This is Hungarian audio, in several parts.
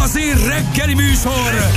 igazi reggeli műsor.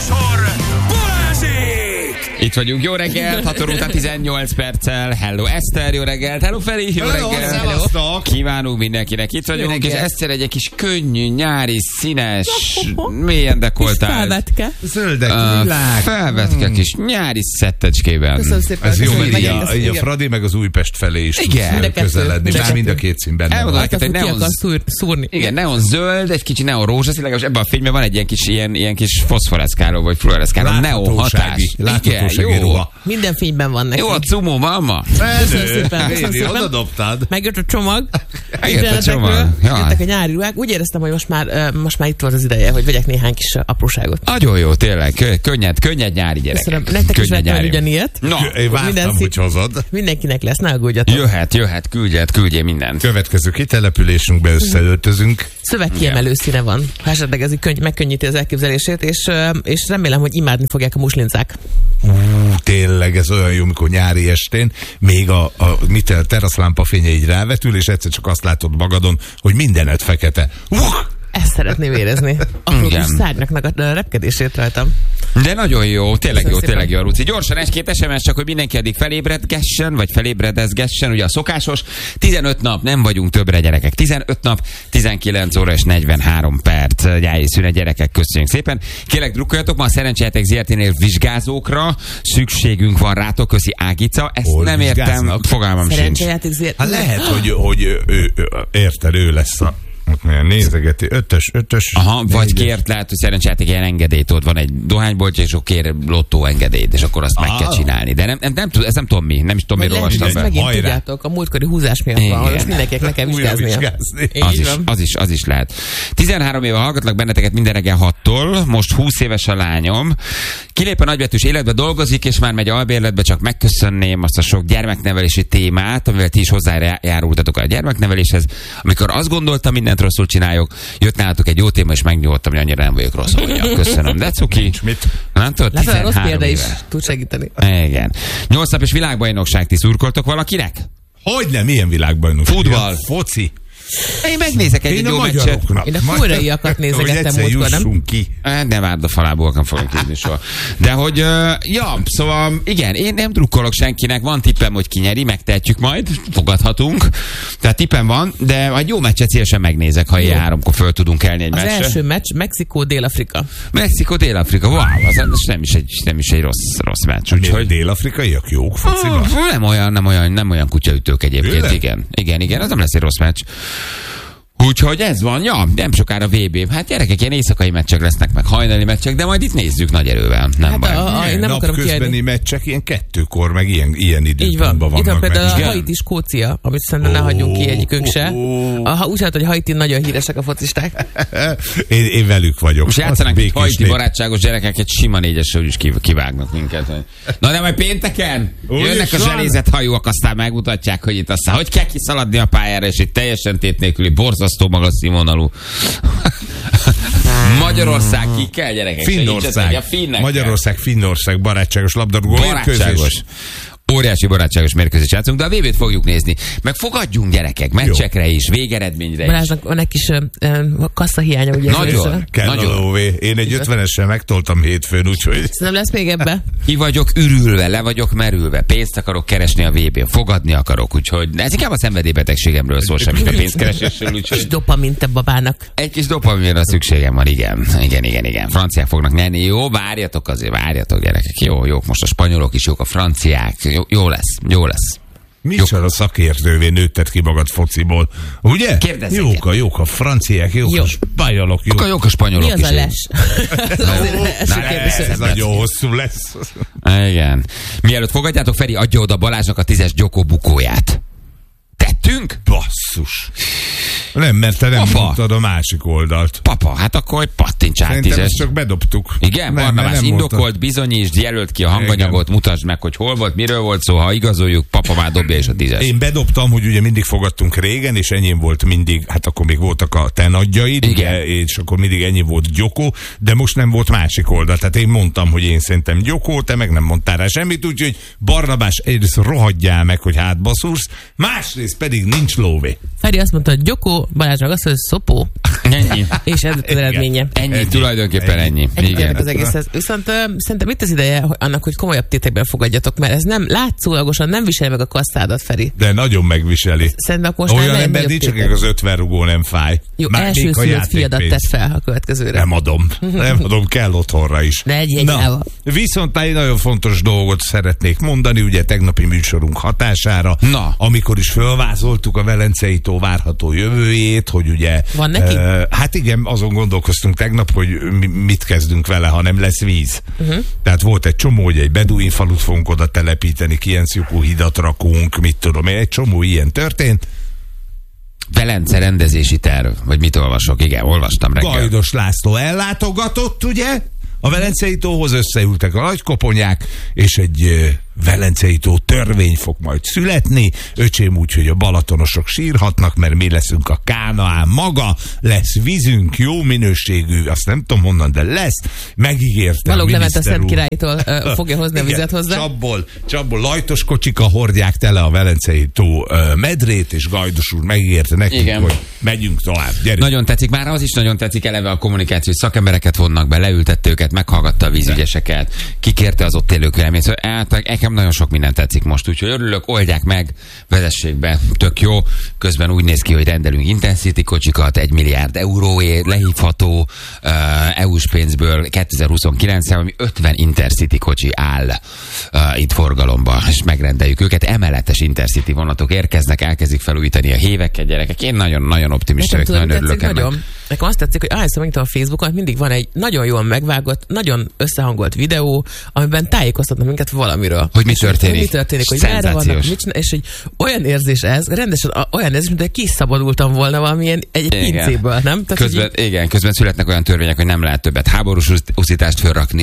Balázsék! Itt vagyunk, jó reggelt, 6 óra után 18 perccel. Hello Eszter, jó reggelt. Hello Feri, jó reggelt. Kívánunk mindenkinek, itt vagyunk, és Eszter egy kis könnyű, nyári, színes, mélyen dekoltál. Felvetke. Zöldek, világ. Felvetke kis nyári szettecskében. Köszönöm szépen. Ez jó, mert így a Fradi meg az Újpest felé is Igen. közeledni. Már mind a két szín benne van. Elmondom neked, hogy neon szúrni. Igen, neon zöld, egy kicsi neon rózsaszín, legalábbis ebben a filmben van egy ilyen kis foszforeszkáló, vagy fluoreszkáló, neon hatás. Láthatósági ruha. Minden fényben van nekünk. Jó a cumó, mamma. Köszönöm szépen. Oda dobtad. Megjött a csomag. Megjött a csomag. Jöttek a nyári ruhák. Úgy éreztem, hogy most már itt volt az ideje, hogy vegyek néhány kis apróságot. Nagyon jó, tényleg. Könnyed nyári gyerekek. Köszönöm. Nektek is vettem ugyanilyet. No. Én vártam, hogy hozod. Mindenkinek lesz, ne aggódjatok. Jöhet, küldjél mindent. Következő kitelepülésünkbe összeöltözünk. Szövegkiemelő színe van. Ha esetleg ez megkönnyíti az elképzelését, és remélem, hogy imádni fogják a muslincák. Tényleg, ez olyan jó, mikor nyári estén még a teraszlámpa fénye így rávetül, és egyszer csak azt látod magadon, hogy mindened fekete. Ezt szeretném érezni. Apró kis szárnyaknak a repkedését rajtam. De nagyon jó, tényleg Köszönöm jó, Ruci. Gyorsan egy-két SMS, csak hogy mindenki addig felébredgessen, vagy felébredezgessen, ugye a szokásos. 15 nap, nem vagyunk többre gyerekek. 15 nap, 19 óra és 43 perc. Nyári szünet gyerekek, köszönjük szépen. Kérlek, drukkoljatok, ma a Szerencsejáték ZRT-nél vizsgázókra szükségünk van rátok, köszi Ágica. Ezt hol nem értem, fogalmam sincs. Szerencsejáték ZRT. Hát lehet, hogy érted, ő lesz a nézegeti, ötös. Aha, vagy kért, lehet, hogy Szerencsejáték ilyen engedélyt, ott van egy dohányboltja, és akkor kér lottó engedélyt, és akkor azt meg kell csinálni. De ezt nem tudom mi, nem is tudom, miről olvastam be. Megint tudjátok, a múltkori húzás miatt van, hogy mindenkinek nekem vizsgáznia. Az is lehet. 13 éve hallgatlak benneteket minden reggel 6-tól, most 20 éves a lányom. Kilép a nagybetűs életbe, dolgozik, és már megy albérletbe, csak megköszönném azt a sok gyermeknevelési témát, amivel ti is hozzájárultatok a gyermekneveléshez. Amikor azt gondoltam, mindent rosszul csináljuk, jött nálatok egy jó téma, és megnyugodtam, hogy annyira nem vagyok rossz. Köszönöm. De cuki. Nem tudod, 13 rossz példa éve. is tud segíteni. Igen. 8 napos világbajnokság, ti szurkoltok valakinek? Hogyne, milyen világbajnokság? Futball. Foci. Én megnézek egy jó meccset. Én a koreaiakat nézegettem múltkor, nem? Ki. Nem várd a falából, nem fogok nézni soha. De hogy, szóval igen, én nem drukkolok senkinek, van tippem, hogy ki nyeri, megtehetjük majd, fogadhatunk. Tehát tippem van, de egy jó meccset szívesen megnézek, ha ilyen 3-kor föl tudunk kelni egy meccsre. Az első meccs, Mexikó-Dél-Afrika. Mexikó-Dél-Afrika, wow, az nem is egy rossz meccs. Úgyhogy dél-afrikaiak jók fociban? Nem olyan kutyaütők egyébként, igen, az nem lesz egy rossz meccs. Úgyhogy ez van, nem sokára VB. Hát gyerekek, ilyen éjszakai meccsek lesznek, meg hajnali meccsek, de majd itt nézzük nagy erővel. Nem baj. Nem napközbeni meccsek ilyen 2-kor, meg ilyen időpontban vannak. Itt van például a Haiti Skócia, amit szerintem ne hagyjunk ki egyikünk se. Úgy hát, hogy Haiti nagyon híresek a focisták. Én velük vagyok. Most játszanánk egy haiti barátságos gyerekek, egy sima 4-esre is kivágnak minket. Na de majd pénteken jönnek a zselézett hajóak, aztán megmutatják, hogy itt aztán hogy kell kiszaladni a pályára, és egy teljesen tét nélküli borzasztó magas színvonalú. Magyarország ki kell, gyerekek? Finnország. Magyarország, Finnország barátságos labdarúgó mérkőzés. Óriási barátságos mérkőzést játszunk, de a VB-t fogjuk nézni. Meg fogadjunk gyerekek, meccsekre is, végeredményre is. Balázsnak van egy kis kasszahiánya, ugye? Nagyon. Kell a lóvé. Én egy 50-essel megtoltam hétfőn, úgyhogy... Nem lesz még ebbe? Ki vagyok ürülve, le vagyok merülve, pénzt akarok keresni a VB-n, fogadni akarok, úgyhogy ez inkább a szenvedélybetegségemről szól, semmit a pénzkeresésről, úgyhogy... Kis dopamin te babának. Egy kis dopaminra szükségem van, igen. Franciák fognak nyerni. Jó, várjatok gyerekek. Jók most a spanyolok is, jók a franciák. Jó lesz. Micsoda szakértővé nőtted ki magad fociból, ugye? Kérdezzék. Jók a franciák, jók a spanyolok. Jók a spanyolok is. Mi az a les? Ez nagyon hosszú lesz. Igen. Mielőtt fogadjátok, Feri, adja oda Balázsnak a 10-es Gyokó bukóját. Tettünk? Basszus. Nem, mert te nem mondtad a másik oldalt. Papa, hát akkor pattints át 10-es. Szerintem ezt csak bedobtuk. Igen, Barnabás, indokolt, bizonyítsd, jelölt ki a hanganyagot, mutasd meg, hogy hol volt, miről volt szó, ha igazoljuk, papa már dobja is a 10-es. Én bedobtam, hogy ugye mindig fogadtunk régen, és enyém volt mindig, hát akkor még voltak a te nagyjaid, ugye, és akkor mindig ennyi volt Gyokó, de most nem volt másik oldal. Tehát én mondtam, hogy én szerintem Gyokó, te meg nem mondtál rá semmit, úgyhogy Barnabás, egyrészt rohadjál meg, hogy hátba szúrsz, másrészt pedig nincs lóvé. Feri azt mondta, hogy Gyokó, szopó. Balázs meg azt mondja, szopó. Ennyi. És ez az eredménye. Ennyi, tulajdonképpen ennyi. Igen. Az egészhez. Viszont szerintem itt az ideje annak, hogy komolyabb tétekben fogadjatok, mert ez nem látszólagosan nem viseli meg a kasszádat, Feri. De nagyon megviseli. Szerintem most olyan ember nincs, akinek az 50 rugó nem fáj. Jó, elsőszülött fiadat tett fel a következőre. Nem adom, kell otthonra is. De egy viszont egy nagyon fontos dolgot szeretnék mondani, ugye tegnapi műsorunk hatására, amikor is fölvázoltuk a Velencei tó várható jövőjét, hogy ugye... Van neki? Hát igen, azon gondolkoztunk tegnap, hogy mit kezdünk vele, ha nem lesz víz. Tehát volt egy csomó, hogy egy beduin falut fogunk oda telepíteni, Kienc-Jukú hidat rakunk, mit tudom én, egy csomó ilyen történt. Velence rendezési terv, vagy mit olvasok? Igen, olvastam reggel. Gajdos László ellátogatott, ugye? A Velencei tóhoz összeültek a nagykoponyák, és egy Velencei tó törvény fog majd születni. Öcsém úgy, hogy a balatonosok sírhatnak, mert mi leszünk a Kánaán maga, lesz vízünk, jó minőségű, azt nem tudom honnan, de lesz. Megígérte Balogh Levent a Szent Királytól fogja hozni a vizet hozzá. Csapból lajtos kocsika hordják tele a Velencei tó medrét, és Gajdos úr megígérte nekünk, hogy megyünk tovább. Gyerünk. Nagyon tetszik, már az is nagyon tetszik, eleve a kommunikáció, szakembereket vonnak be, leültette őket, meghallgatta a vízügyeseket, kikérte az ott élők véleményét. Szóval nekem nagyon sok minden tetszik most, úgyhogy örülök, oldják meg, vezessék be, tök jó. Közben úgy néz ki, hogy rendelünk Intercity kocsikat, 1 milliárd euróért lehívható EU-s pénzből 2029-re, ami 50 Intercity kocsi áll itt forgalomba, és megrendeljük őket. Emeletes Intercity vonatok érkeznek, elkezdik felújítani a héveket, gyerekek. Én nagyon-nagyon optimista vagyok, nagyon örülök ennek. Nekem azt tetszik, hogy ahányszor megnyitom a Facebookon, mindig van egy nagyon jól megvágott, nagyon összehangolt videó, amiben tájékoztatnak minket valamiről. Hogy mi történik. Hogy merre vannak, és hogy olyan érzés ez, rendesen olyan érzés, mint hogy kiszabadultam volna valamilyen egy pincéből, nem? Tehát, közben születnek olyan törvények, hogy nem lehet többet háborús uszítást fölrakni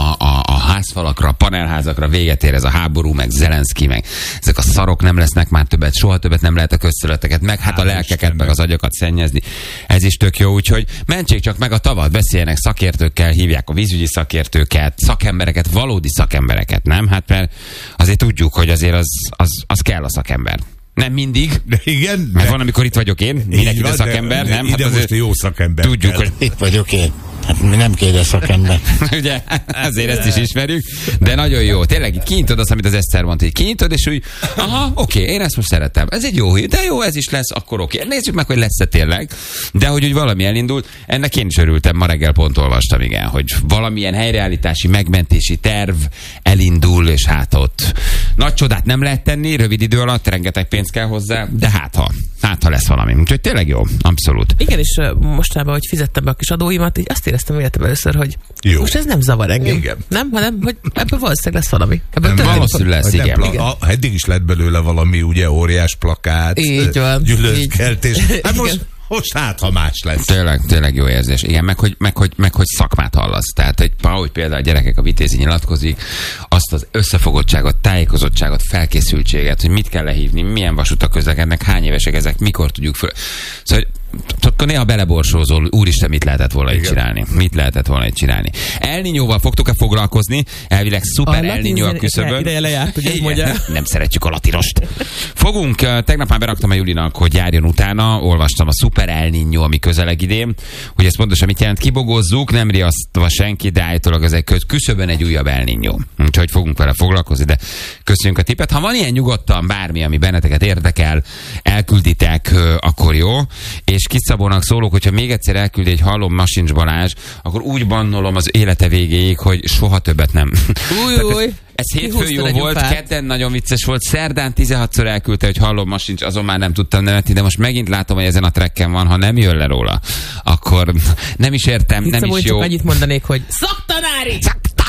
a házfalakra, a panelházakra, véget ér ez a háború, meg Zelenszky, meg ezek a szarok nem lesznek már többet, soha többet nem lehet a közszöveteket, meg hát a lelkeket, meg az agyakat szennyezni. Ez is tök jó, úgyhogy mentsék csak meg a tavat, beszéljenek szakértőkkel, hívják a vízügyi szakértőket, szakembereket, valódi szakembereket, nem? Hát mert azért tudjuk, hogy azért az kell a szakember. Nem mindig. De igen. Mert van, amikor itt vagyok én, mindenki ide szakember, nem? Ide hát most jó szakember. Tudjuk, hogy itt vagyok én. Hát mi nem kérde szakember. Ugye, azért ezt is ismerjük, de nagyon jó. Tényleg itt kinyitod azt, amit az Eszter mondta, hogy kinyitod, és úgy, oké, én ezt most szeretem. Ez egy jó hír, de jó, ez is lesz, akkor oké. Nézzük meg, hogy lesz-e tényleg. De hogy valami elindult, ennek én is örültem, ma reggel pont olvastam, igen, hogy valamilyen helyreállítási, megmentési terv elindul, és hát ott nagy csodát nem lehet tenni, rövid idő alatt, rengeteg pénz kell hozzá, de hát ha lesz valami. Úgyhogy tényleg jó, abszolút. Igen, és mostanában, hogy fizettem be a kis adóimat, így azt éreztem életem először, hogy jó. Most ez nem zavar engem. Igen. Nem, hanem, hogy ebből valószínűleg lesz valami. Valószínűleg lesz, igen. Eddig is lett belőle valami, ugye, óriás plakát, gyűlöletkeltés. Hát most hát, ha más lesz. Tényleg jó érzés. Igen, meg hogy szakmát hallasz. Tehát, hogy például a gyerekek a Vitézi nyilatkozik, azt az összefogottságot, tájékozottságot, felkészültséget, hogy mit kell lehívni, milyen vasutak közlekednek, hány évesek ezek, mikor tudjuk föl. Szóval, akkor néha beleborsózol, úristen, mit lehetett volna itt csinálni? Mit lehetett volna itt csinálni? El Niñóval fogtok-e foglalkozni? Elvileg szuper El Niñó a küszöbön. Ideje lejárt, ugye mondja. Nem szeretjük a latinost. Fogunk, tegnap már beraktam a Julinak, hogy járjon utána, olvastam a szuper El Niñó, ami közeleg idén, hogy ez pontosan mit jelent, kibogozzuk, nem riasztva senki, de állítólag ez egy küszöbön egy újabb El Niñó. Úgyhogy fogunk vele foglalkozni, de köszönjük a tippet. Ha van ilyen nyugodtan bármi, ami benneteket érdekel, elkülditek, akkor jó. És Kis Szabónak szólok, hogyha még egyszer elküldi egy hallom Masincs Balázs, akkor úgy bannolom az élete végéig, hogy soha többet nem. Új. Ez hétfőn jó volt, kedden nagyon vicces volt, szerdán 16-szor elküldte, hogy hallom Masincs, azon már nem tudtam nevetni, de most megint látom, hogy ezen a trekken van, ha nem jön le róla, akkor nem is értem, nem is jó. Csak annyit mondanék, hogy szaktanári!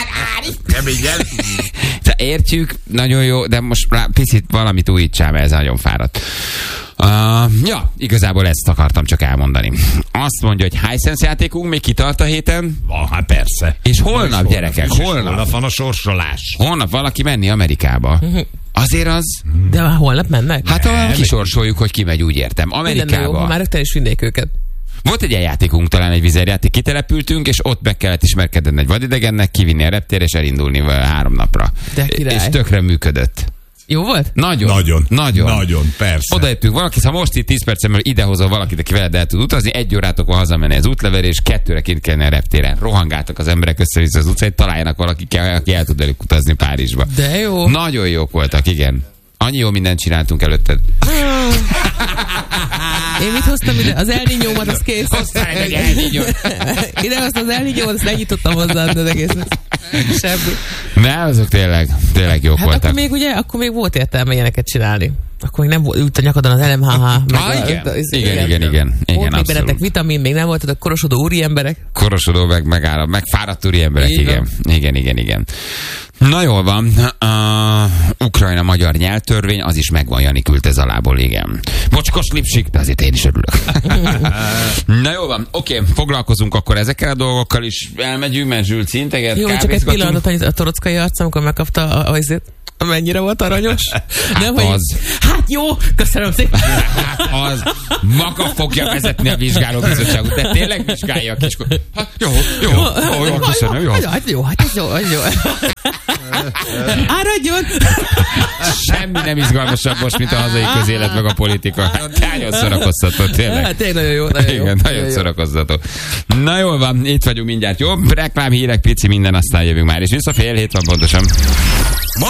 Keményen. Értjük, nagyon jó, de most picit valamit újítsál, mert ez nagyon fáradt. Igazából ezt akartam csak elmondani. Azt mondja, hogy Hisense játékunk még kitart a héten. Hát persze. És holnap, gyerekek, holnap van a sorsolás. Holnap valaki menni Amerikába. Azért az... De holnap mennek? Hát kisorsoljuk, hogy ki megy, úgy értem. Amerikába. Jó, már rögtön is vinnék őket. Volt egy játékunk, talán egy vizerjáték, kitelepültünk, és ott meg kellett ismerkedni egy vadidegennek, kivinni a reptérre, és elindulni 3 napra. De király. És tökre működött. Jó volt? Nagyon, persze. Odajöttünk valaki, ha most itt 10 percemről idehozol valakit, aki veled el tud utazni, 1 órátokon hazamenni az útleverés, 2-re kint kellene a reptéren. Rohangáltak az emberek össze-vissza az utcát, találjanak valaki, aki el tud velük utazni Párizsba. De jó. Nagyon jók voltak, igen. Annyi jó mindent csináltunk előtted. Én mit hoztam ide? Az El Niñómat, az kész. Hoztál egy El Niñót. Ide hoztam az El Niñómat, azt lenyitottam hozzá, de egész. Semmi. Ne, azok tényleg jók voltak. Akkor még volt értelme ilyeneket csinálni. Akkor még nem volt, ült a nyakadon az LMHH. Igen. Volt még bennetek vitamin, még nem voltatok korosodó úri emberek. Korosodó, meg fáradt úri emberek, igen. Na jól van, Ukrajna-magyar nyelvtörvény, az is megvan, Jani küldte ez alából, igen. Bocskos lipsik, de azért én is örülök. Na jól van, oké, foglalkozunk akkor ezekkel a dolgokkal is, elmegyünk, mert Zsül szinteget, jó, csak egy pillanatot, a Torockai arcom, amikor megkapta azért. Mennyire volt aranyos? Hát jó, köszönöm szépen. Az maga fogja vezetni a vizsgálóbizottságot, de tényleg vizsgálja a kiskor. Hát jó, köszönöm, jó. Hát jó. Áradjon! Semmi nem izgalmasabb most, mint a hazai közélet meg a politika. Nagyon szórakoztató, tényleg. Hát tényleg nagyon jó. Igen, nagyon szórakoztató. Na jól van, itt vagyunk mindjárt. Jó, reklám, hírek, pici, minden, aztán jövünk már. És vissza 6:30 van pontosan.